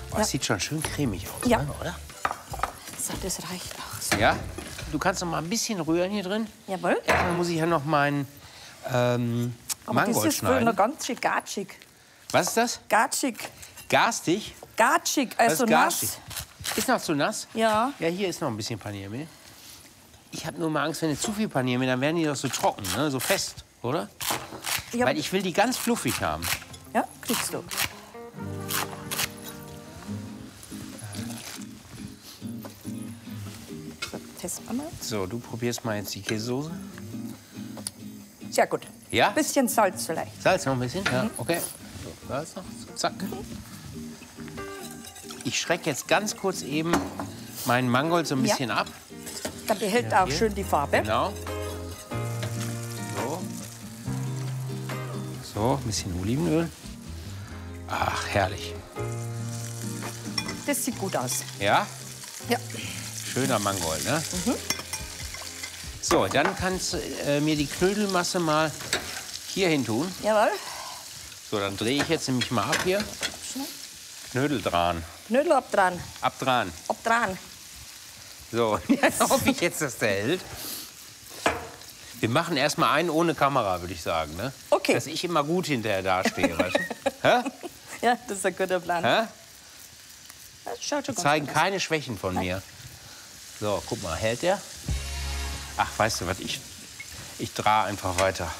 Oh, das sieht schon schön cremig aus, Ja. ne, oder? So, das reicht auch. So. Ja? Du kannst noch mal ein bisschen rühren hier drin. Jawohl. Dann muss ich ja noch meinen Aber Mangold das ist wohl schneiden. noch ganz schön gatschig. Was ist das? Gatschig. Garstig? Gatschig, Was also ist garstig? nass. Ist noch zu nass? Ja. Ja, hier ist noch ein bisschen Paniermehl. Ich habe nur mal Angst, wenn du zu viel Paniermehl, dann werden die doch so trocken, ne? So fest, oder? Ja, Weil ich will die ganz fluffig haben. ja, kriegst du. So, testen wir mal. So, du probierst mal jetzt die Käsesoße. Sehr gut. Ja? Bisschen Salz vielleicht. Salz noch ein bisschen? Ja, okay. So, Salz noch. So, zack. Ich schrecke jetzt ganz kurz eben meinen Mangold so ein Ja. bisschen ab. Dann behält Ja, auch hier. schön die Farbe. Genau. So. So, ein bisschen Olivenöl. Ach, herrlich. Das sieht gut aus. Ja? Ja. Schöner Mangold, ne? So, dann kannst du mir die Knödelmasse mal hier hin tun. Jawohl. So, dann drehe ich jetzt nämlich mal ab hier. Knödel dran. Knödel ab dran. Ab dran. Ab dran. So, jetzt hoffe ich jetzt, dass der hält. Wir machen erst mal einen ohne Kamera, würde ich sagen, ne? Okay. Dass ich immer gut hinterher dastehe, weißt du? Hä? Ja, das ist ein guter Plan. Hä? Das schaut schon ganz Zeigen gut aus. keine Schwächen von mir. So, guck mal, hält der? Ach, weißt du was, ich drehe einfach weiter.